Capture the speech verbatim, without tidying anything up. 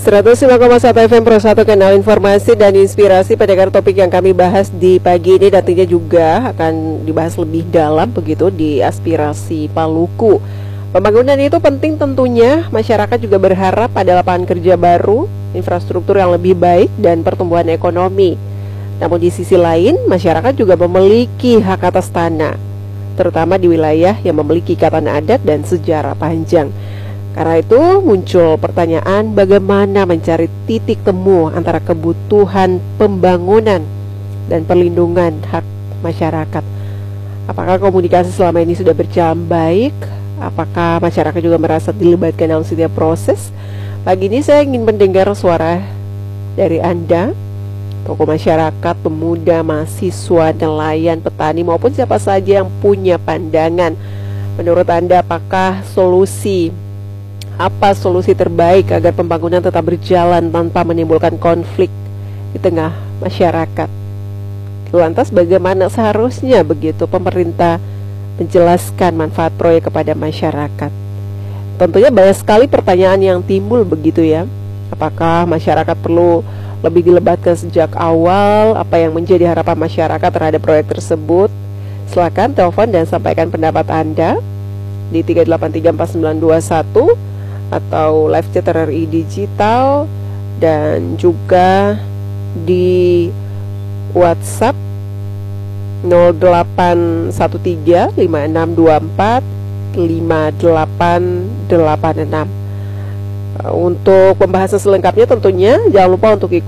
seratus lima koma satu F M Pro satu, kanal informasi dan inspirasi. Pada topik yang kami bahas di pagi ini nantinya juga akan dibahas lebih dalam begitu di aspirasi Paluku. Pembangunan itu penting tentunya, masyarakat juga berharap ada lapangan kerja baru, infrastruktur yang lebih baik, dan pertumbuhan ekonomi. Namun di sisi lain, masyarakat juga memiliki hak atas tanah, terutama di wilayah yang memiliki ikatan adat dan sejarah panjang. Karena itu muncul pertanyaan bagaimana mencari titik temu antara kebutuhan pembangunan dan perlindungan hak masyarakat. Apakah komunikasi selama ini sudah berjalan baik? Apakah masyarakat juga merasa dilibatkan dalam setiap proses? Pagi ini saya ingin mendengar suara dari Anda, tokoh masyarakat, pemuda, mahasiswa, nelayan, petani, maupun siapa saja yang punya pandangan. Menurut Anda, apakah solusi Apa solusi terbaik agar pembangunan tetap berjalan tanpa menimbulkan konflik di tengah masyarakat? Lantas bagaimana seharusnya begitu pemerintah menjelaskan manfaat proyek kepada masyarakat? Tentunya banyak sekali pertanyaan yang timbul begitu ya. Apakah masyarakat perlu lebih dilibatkan sejak awal? Apa yang menjadi harapan masyarakat terhadap proyek tersebut? Silakan telepon dan sampaikan pendapat Anda di tiga delapan tiga empat sembilan dua satu atau live chat R R I Digital, dan juga di WhatsApp nol delapan satu tiga lima enam dua empat lima delapan delapan enam. Untuk pembahasan selengkapnya tentunya jangan lupa untuk ikuti